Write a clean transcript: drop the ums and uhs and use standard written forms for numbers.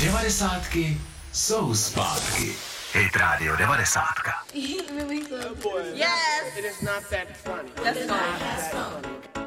Devadesátky jsou zpátky. Hit Radio 90. Yes! It is not that funny. That's fine.